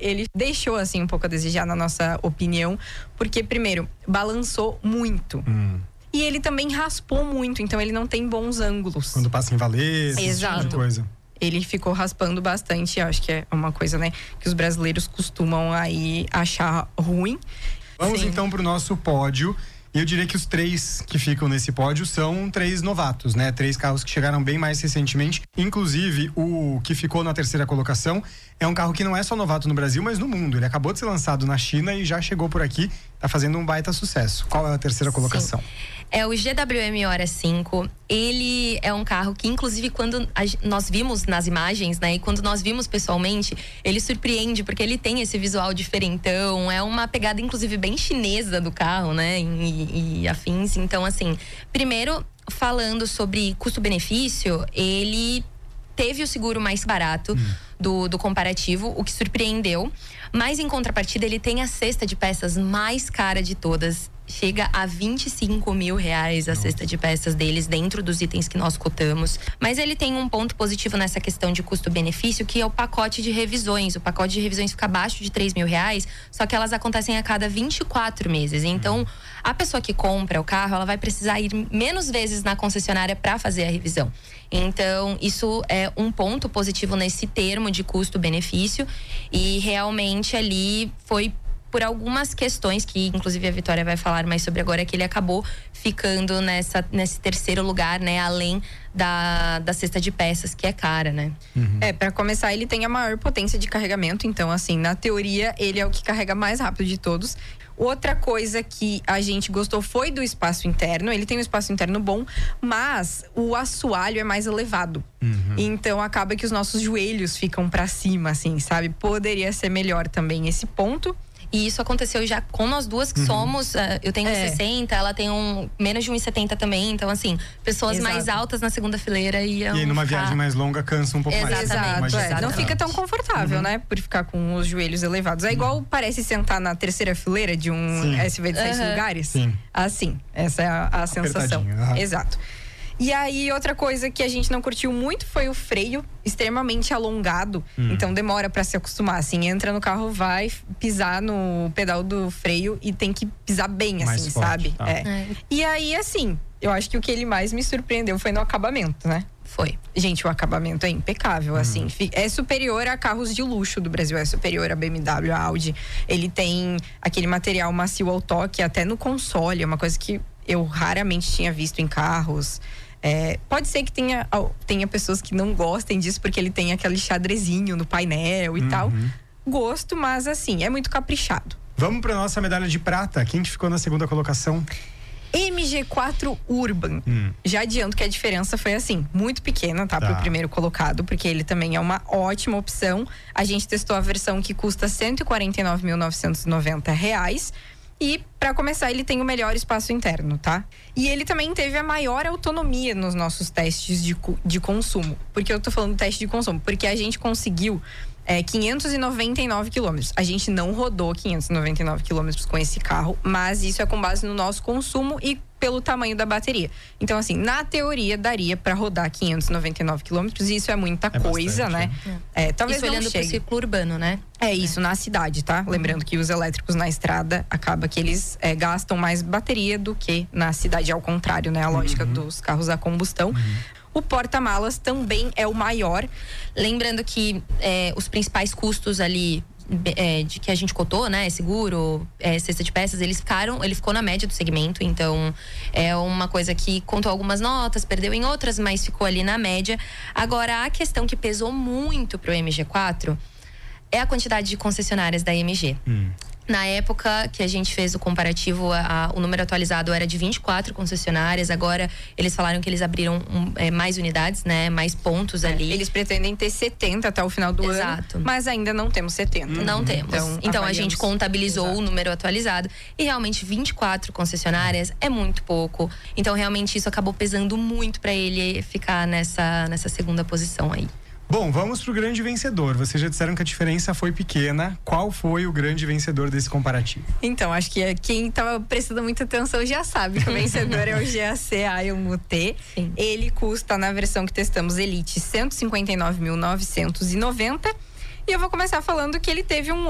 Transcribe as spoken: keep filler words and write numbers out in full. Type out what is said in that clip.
ele deixou assim um pouco a desejar na nossa opinião, porque primeiro, balançou muito. Hum. E ele também raspou muito, então ele não tem bons ângulos. Quando passa em valência, esse tipo de coisa. Ele ficou raspando bastante, acho que é uma coisa, né, que os brasileiros costumam aí achar ruim. Vamos Sim. então pro nosso pódio. E eu diria que os três que ficam nesse pódio são três novatos, né? Três carros que chegaram bem mais recentemente. Inclusive, o que ficou na terceira colocação é um carro que não é só novato no Brasil, mas no mundo. Ele acabou de ser lançado na China e já chegou por aqui. Tá fazendo um baita sucesso. Qual é a terceira colocação? Sim. É o G W M Hora cinco. Ele é um carro que, inclusive, quando a, nós vimos nas imagens, né? E quando nós vimos pessoalmente, ele surpreende, porque ele tem esse visual diferentão. É uma pegada, inclusive, bem chinesa do carro, né? E, e afins. Então, assim, primeiro, falando sobre custo-benefício, ele teve o seguro mais barato hum. do, do comparativo, o que surpreendeu. Mas, em contrapartida, ele tem a cesta de peças mais cara de todas. Chega a vinte e cinco mil reais a Nossa. cesta de peças deles, dentro dos itens que nós cotamos. Mas ele tem um ponto positivo nessa questão de custo-benefício, que é o pacote de revisões. O pacote de revisões fica abaixo de três mil reais, só que elas acontecem a cada vinte e quatro meses. Então, a pessoa que compra o carro, ela vai precisar ir menos vezes na concessionária para fazer a revisão. Então, isso é um ponto positivo nesse termo de custo-benefício. E realmente ali foi por algumas questões que, inclusive, a Vitória vai falar mais sobre agora, que ele acabou ficando nessa, nesse terceiro lugar, né? Além da, da cesta de peças, que é cara, né? Uhum. É, pra começar, ele tem a maior potência de carregamento. Então, assim, na teoria, ele é o que carrega mais rápido de todos. Outra coisa que a gente gostou foi do espaço interno. Ele tem um espaço interno bom, mas o assoalho é mais elevado. Uhum. Então acaba que os nossos joelhos ficam pra cima, assim, sabe? Poderia ser melhor também esse ponto. E isso aconteceu já com nós duas, que uhum. somos, uh, eu tenho é. um e sessenta, ela tem um, menos de um e setenta também. Então, assim, pessoas Exato. mais altas na segunda fileira iam. E aí, numa ficar... viagem mais longa, cansa um pouco Exatamente. mais. Exato, é. Não fica tão confortável, uhum. né? Por ficar com os joelhos elevados. É igual uhum. parece sentar na terceira fileira de um Sim. S U V de seis uhum. lugares. Sim. Assim, essa é a, a sensação. Uhum. Exato. E aí, outra coisa que a gente não curtiu muito foi o freio extremamente alongado. Hum. Então demora pra se acostumar, assim, entra no carro, vai pisar no pedal do freio e tem que pisar bem, mais assim, forte, sabe? Tá. É. É. E aí, assim, eu acho que o que ele mais me surpreendeu foi no acabamento, né? Foi. Gente, o acabamento é impecável, hum. assim. É superior a carros de luxo do Brasil, é superior a B M W, a Audi. Ele tem aquele material macio ao toque, até no console, é uma coisa que eu raramente tinha visto em carros. É, pode ser que tenha, tenha pessoas que não gostem disso, porque ele tem aquele xadrezinho no painel e uhum. tal. Gosto, mas assim, é muito caprichado. Vamos para nossa medalha de prata. Quem que ficou na segunda colocação? M G quatro Urban. Hum. Já adianto que a diferença foi assim, muito pequena, tá? tá? Pro primeiro colocado, porque ele também é uma ótima opção. A gente testou a versão que custa cento e quarenta e nove mil novecentos e noventa reais. E, para começar, ele tem o melhor espaço interno, tá? E ele também teve a maior autonomia nos nossos testes de, de consumo. Por que eu tô falando teste de consumo? Porque a gente conseguiu é, quinhentos e noventa e nove quilômetros. A gente não rodou quinhentos e noventa e nove quilômetros com esse carro, mas isso é com base no nosso consumo e pelo tamanho da bateria. Então, assim, na teoria, daria para rodar quinhentos e noventa e nove quilômetros, e isso é muita é coisa, bastante, né? É. É, talvez isso não olhando chegue. pro ciclo urbano, né? É isso, é. na cidade, tá? Uhum. Lembrando que os elétricos na estrada, acaba que eles é, gastam mais bateria do que na cidade, ao contrário, né? A lógica uhum. dos carros a combustão. Uhum. O porta-malas também é o maior. Lembrando que é, os principais custos ali É, de que a gente cotou, né, seguro, é, cesta de peças, eles ficaram, ele ficou na média do segmento, então é uma coisa que contou algumas notas, perdeu em outras, mas ficou ali na média. Agora, a questão que pesou muito pro M G quatro é a quantidade de concessionárias da M G. Hum. Na época que a gente fez o comparativo, a, a, o número atualizado era de vinte e quatro concessionárias. Agora eles falaram que eles abriram um, é, mais unidades, né? Mais pontos é, ali. Eles pretendem ter setenta até o final do Exato. ano, mas ainda não temos setenta. Não uhum. temos. Então, então a gente contabilizou Exato. o número atualizado e realmente vinte e quatro concessionárias é muito pouco. Então realmente isso acabou pesando muito para ele ficar nessa, nessa segunda posição aí. Bom, vamos pro grande vencedor. Vocês já disseram que a diferença foi pequena. Qual foi o grande vencedor desse comparativo? Então, acho que quem tava prestando muita atenção já sabe que o vencedor é o G A C Ion U T. Sim. Ele custa, na versão que testamos, Elite, cento e cinquenta e nove mil novecentos e noventa. E eu vou começar falando que ele teve um